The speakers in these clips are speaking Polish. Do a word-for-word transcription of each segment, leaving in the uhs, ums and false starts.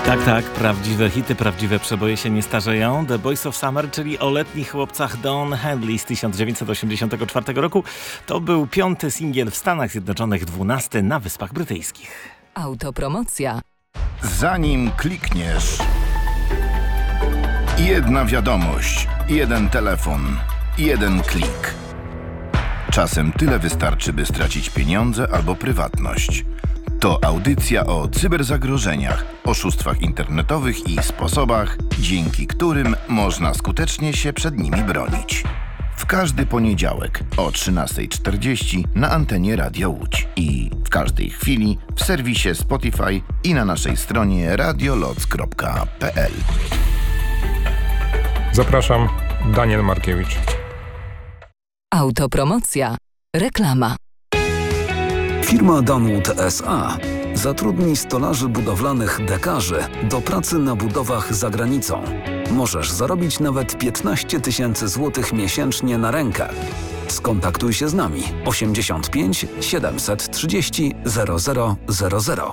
Tak, tak, prawdziwe hity, prawdziwe przeboje się nie starzeją. The Boys of Summer, czyli o letnich chłopcach Don Henley z tysiąc dziewięćset osiemdziesiątego czwartego roku. To był piąty singiel w Stanach Zjednoczonych, dwunasty na Wyspach Brytyjskich. Autopromocja. Zanim klikniesz, jedna wiadomość, jeden telefon, jeden klik. Czasem tyle wystarczy, by stracić pieniądze albo prywatność. To audycja o cyberzagrożeniach, oszustwach internetowych i sposobach, dzięki którym można skutecznie się przed nimi bronić. W każdy poniedziałek o trzynasta czterdzieści na antenie Radio Łódź i w każdej chwili w serwisie Spotify i na naszej stronie radioloc kropka p l. Zapraszam, Daniel Markiewicz. Autopromocja. Reklama. Firma Danwood S A zatrudni stolarzy budowlanych dekarzy do pracy na budowach za granicą. Możesz zarobić nawet piętnaście tysięcy złotych miesięcznie na rękę. Skontaktuj się z nami osiemdziesiąt pięć siedemset trzydzieści zero zero zero zero.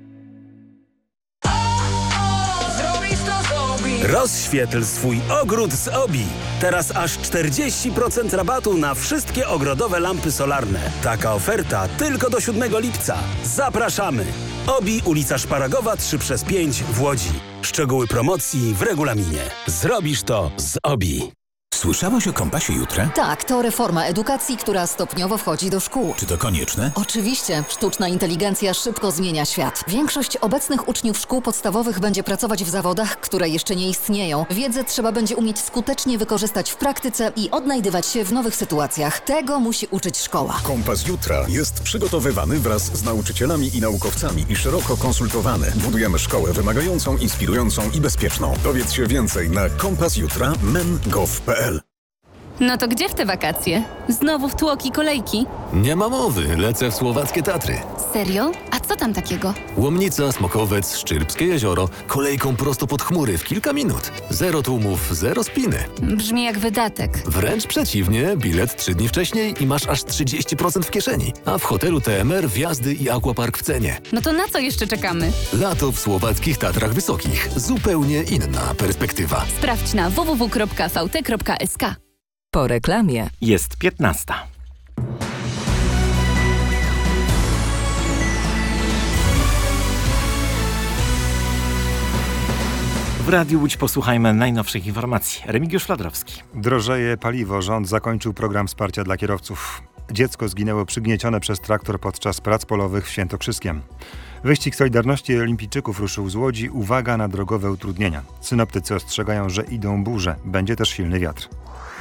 Rozświetl swój ogród z Obi. Teraz aż czterdzieści procent rabatu na wszystkie ogrodowe lampy solarne. Taka oferta tylko do siódmego lipca. Zapraszamy! Obi, ulica Szparagowa trzy przez pięć w Łodzi. Szczegóły promocji w regulaminie. Zrobisz to z Obi. Słyszałaś o Kompasie Jutra? Tak, to reforma edukacji, która stopniowo wchodzi do szkół. Czy to konieczne? Oczywiście. Sztuczna inteligencja szybko zmienia świat. Większość obecnych uczniów szkół podstawowych będzie pracować w zawodach, które jeszcze nie istnieją. Wiedzę trzeba będzie umieć skutecznie wykorzystać w praktyce i odnajdywać się w nowych sytuacjach. Tego musi uczyć szkoła. Kompas Jutra jest przygotowywany wraz z nauczycielami i naukowcami i szeroko konsultowany. Budujemy szkołę wymagającą, inspirującą i bezpieczną. Dowiedz się więcej na kompas jutra kropka men kropka gov kropka p l. No to gdzie w te wakacje? Znowu w tłoki kolejki? Nie ma mowy, lecę w słowackie Tatry. Serio? A co tam takiego? Łomnica, Smokowiec, Szczyrbskie jezioro, kolejką prosto pod chmury w kilka minut. Zero tłumów, zero spiny. Brzmi jak wydatek. Wręcz przeciwnie, bilet trzy dni wcześniej i masz aż trzydzieści procent w kieszeni. A w hotelu T M R wjazdy i aquapark w cenie. No to na co jeszcze czekamy? Lato w słowackich Tatrach Wysokich. Zupełnie inna perspektywa. Sprawdź na w w w kropka v t kropka s k. Po reklamie jest piętnasta. W Radiu Łódź posłuchajmy najnowszych informacji. Remigiusz Fladrowski. Drożeje paliwo. Rząd zakończył program wsparcia dla kierowców. Dziecko zginęło przygniecione przez traktor podczas prac polowych w Świętokrzyskiem. Wyścig Solidarności Olimpijczyków ruszył z Łodzi. Uwaga na drogowe utrudnienia. Synoptycy ostrzegają, że idą burze. Będzie też silny wiatr.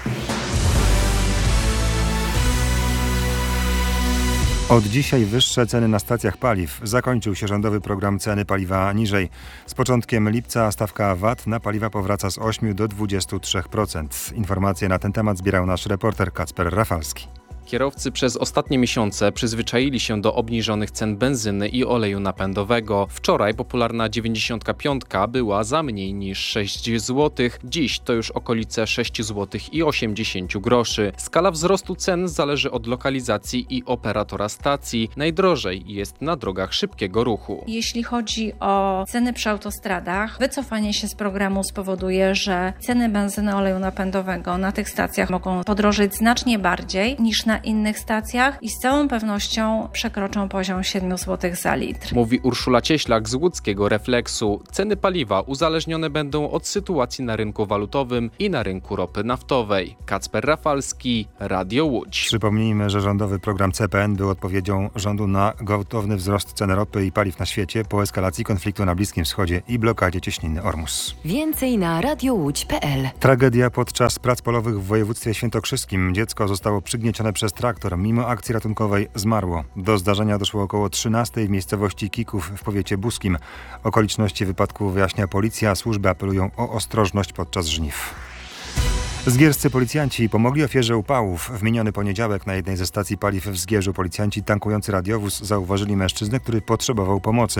Od dzisiaj wyższe ceny na stacjach paliw. Zakończył się rządowy program ceny paliwa niżej. Z początkiem lipca stawka V A T na paliwa powraca z ośmiu do dwudziestu trzech procent. Informacje na ten temat zbierał nasz reporter Kacper Rafalski. Kierowcy przez ostatnie miesiące przyzwyczaili się do obniżonych cen benzyny i oleju napędowego. Wczoraj popularna dziewięćdziesiątka piątka była za mniej niż sześć złotych. Dziś to już okolice sześć złotych i osiemdziesiąt groszy. Skala wzrostu cen zależy od lokalizacji i operatora stacji. Najdrożej jest na drogach szybkiego ruchu. Jeśli chodzi o ceny przy autostradach, wycofanie się z programu spowoduje, że ceny benzyny, oleju napędowego na tych stacjach mogą podrożeć znacznie bardziej niż na innych stacjach i z całą pewnością przekroczą poziom siedem złotych za litr. Mówi Urszula Cieślak z łódzkiego Refleksu. Ceny paliwa uzależnione będą od sytuacji na rynku walutowym i na rynku ropy naftowej. Kacper Rafalski, Radio Łódź. Przypomnijmy, że rządowy program C P N był odpowiedzią rządu na gwałtowny wzrost cen ropy i paliw na świecie po eskalacji konfliktu na Bliskim Wschodzie i blokadzie cieśniny Ormus. Więcej na radiowódź kropka p l. Tragedia podczas prac polowych w województwie świętokrzyskim. Dziecko zostało przygniecione przez traktor. Mimo akcji ratunkowej zmarło. Do zdarzenia doszło około trzynastej w miejscowości Kików w powiecie buskim. Okoliczności wypadku wyjaśnia policja, a służby apelują o ostrożność podczas żniw. Zgierscy policjanci pomogli ofierze upałów. W miniony poniedziałek na jednej ze stacji paliw w Zgierzu policjanci tankujący radiowóz zauważyli mężczyznę, który potrzebował pomocy.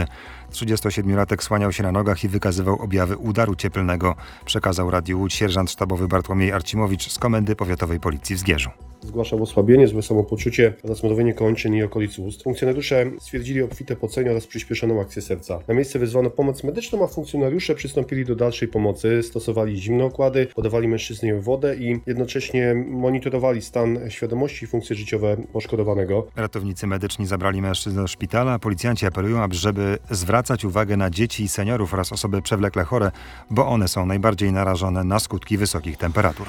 trzydziestosiedmiolatek słaniał się na nogach i wykazywał objawy udaru cieplnego, przekazał Radiu Łódź sierżant sztabowy Bartłomiej Arcimowicz z Komendy Powiatowej Policji w Zgierzu. Zgłaszał osłabienie, złe samopoczucie oraz mrowienie kończyn i okolic ust. Funkcjonariusze stwierdzili obfite pocenie oraz przyspieszoną akcję serca. Na miejsce wezwano pomoc medyczną, a funkcjonariusze przystąpili do dalszej pomocy, stosowali zimne okłady, podawali mężczyźnie wodę i jednocześnie monitorowali stan świadomości i funkcje życiowe poszkodowanego. Ratownicy medyczni zabrali mężczyznę do szpitala. Policjanci apelują, żeby zwracać uwagę na dzieci i seniorów oraz osoby przewlekle chore, bo one są najbardziej narażone na skutki wysokich temperatur.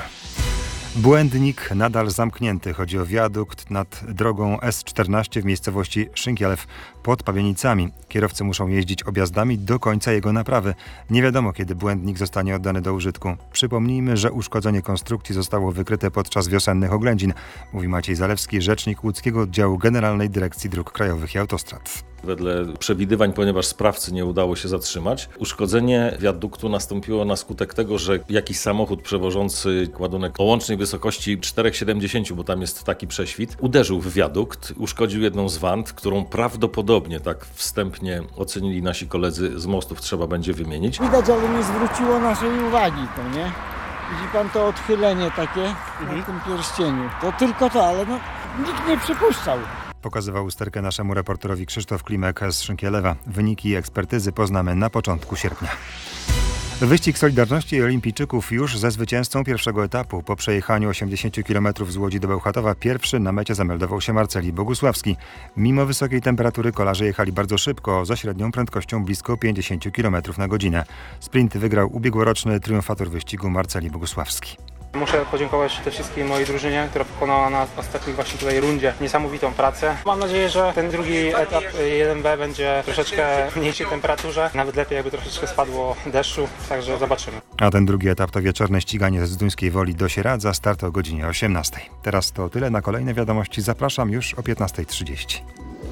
Błędnik nadal zamknięty. Chodzi o wiadukt nad drogą S czternaście w miejscowości Szynkielew pod Pawienicami. Kierowcy muszą jeździć objazdami do końca jego naprawy. Nie wiadomo, kiedy błędnik zostanie oddany do użytku. Przypomnijmy, że uszkodzenie konstrukcji zostało wykryte podczas wiosennych oględzin, mówi Maciej Zalewski, rzecznik łódzkiego oddziału Generalnej Dyrekcji Dróg Krajowych i Autostrad. Wedle przewidywań, ponieważ sprawcy nie udało się zatrzymać, uszkodzenie wiaduktu nastąpiło na skutek tego, że jakiś samochód przewożący ładunek o łącznej wysokości cztery przecinek siedemdziesiąt, bo tam jest taki prześwit, uderzył w wiadukt, uszkodził jedną z wand, którą prawdopodobnie, tak wstępnie ocenili nasi koledzy z mostów, trzeba będzie wymienić. Widać, ale nie zwróciło naszej uwagi to, nie? Widzi pan to odchylenie takie mhm. na tym pierścieniu. To tylko to, ale no, nikt nie przypuszczał. Pokazywał usterkę naszemu reporterowi Krzysztof Klimek z Szynkielewa. Wyniki ekspertyzy poznamy na początku sierpnia. Wyścig Solidarności Olimpijczyków już ze zwycięzcą pierwszego etapu. Po przejechaniu osiemdziesięciu kilometrów z Łodzi do Bełchatowa pierwszy na mecie zameldował się Marceli Bogusławski. Mimo wysokiej temperatury kolarze jechali bardzo szybko, ze średnią prędkością blisko pięćdziesiąt kilometrów na godzinę. Sprint wygrał ubiegłoroczny triumfator wyścigu Marceli Bogusławski. Muszę podziękować przede wszystkim mojej drużynie, która pokonała na ostatniej właśnie tutaj rundzie niesamowitą pracę. Mam nadzieję, że ten drugi etap jeden B będzie troszeczkę w mniejszej temperaturze, nawet lepiej jakby troszeczkę spadło deszczu, także zobaczymy. A ten drugi etap to wieczorne ściganie ze Zduńskiej Woli do Sieradza, start o godzinie osiemnastej. Teraz to tyle, na kolejne wiadomości zapraszam już o piętnasta trzydzieści.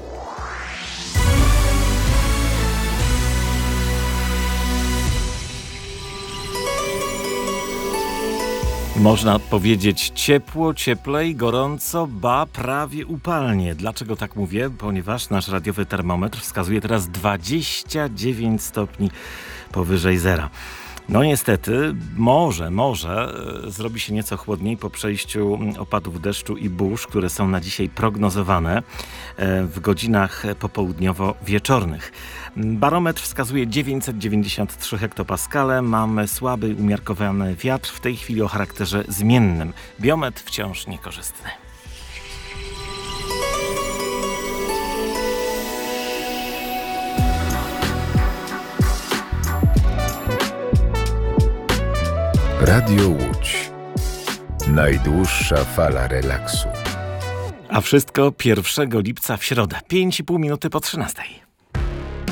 Można powiedzieć ciepło, cieplej, gorąco, ba, prawie upalnie. Dlaczego tak mówię? Ponieważ nasz radiowy termometr wskazuje teraz dwadzieścia dziewięć stopni powyżej zera. No niestety, może, może zrobi się nieco chłodniej po przejściu opadów deszczu i burz, które są na dzisiaj prognozowane w godzinach popołudniowo-wieczornych. Barometr wskazuje dziewięćset dziewięćdziesiąt trzy hektopaskale. Mamy słaby, umiarkowany wiatr, w tej chwili o charakterze zmiennym. Biometr wciąż niekorzystny. Radio Łódź. Najdłuższa fala relaksu. A wszystko pierwszego lipca w środę, pięć i pół minuty po trzynastej.